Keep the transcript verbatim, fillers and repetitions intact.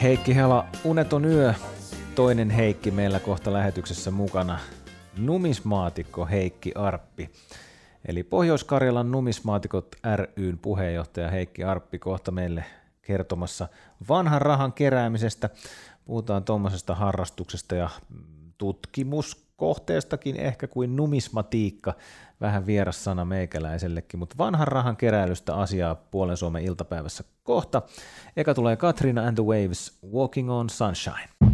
Heikki Hela, Uneton yö. Toinen Heikki meillä kohta lähetyksessä mukana. Numismaatikko Heikki Arppi. Eli Pohjois-Karjalan Numismaatikot ry:n puheenjohtaja Heikki Arppi kohta meille kertomassa vanhan rahan keräämisestä. Puhutaan tuommoisesta harrastuksesta ja tutkimuskohteestakin ehkä kuin numismatiikka. Vähän vieras sana meikäläisellekin, mutta vanhan rahan keräilystä asiaa Puolen Suomen iltapäivässä kohta. Eka tulee Katriina and the Waves, Walking on Sunshine.